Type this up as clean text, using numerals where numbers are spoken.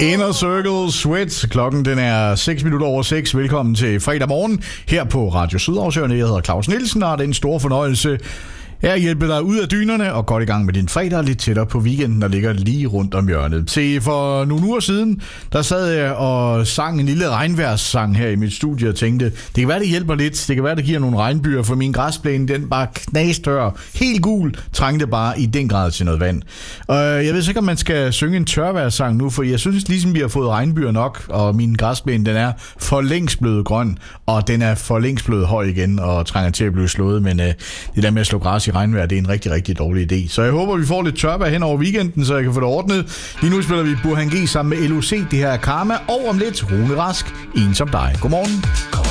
Inner Circle Sweat. Klokken den er 6 minutter over 6. Velkommen til fredag morgen her på Radio Sydhavsøerne. Jeg hedder Claus Nielsen, og det er en stor fornøjelse at hjælpe dig ud af dynerne og godt i gang med din fredag lidt tættere på weekenden, der ligger lige rundt om hjørnet. Se, for nogle uger siden, der sad jeg og sang en lille regnvejrssang her i mit studie og tænkte, det kan være, det hjælper lidt. Det kan være, det giver nogle regnbyer, for min græsplæne, den bare knastør. Helt gul, trængte bare i den grad til noget vand. Og jeg ved ikke, om man skal synge en tørvejrssang nu, for jeg synes ligesom, vi har fået regnbyer nok, og min græsplæne, den er for længst blevet grøn, og den er for længst blevet høj igen, og trænger til at blive slået, men det der med at slå græs i regnvejr, det er en rigtig, rigtig dårlig idé. Så jeg håber, vi får lidt tørvejr hen over weekenden, så jeg kan få det ordnet. Lige nu spiller vi Burhan G sammen med LOC, det her er Karma, og om lidt Rune Rask, En som dig. Godmorgen.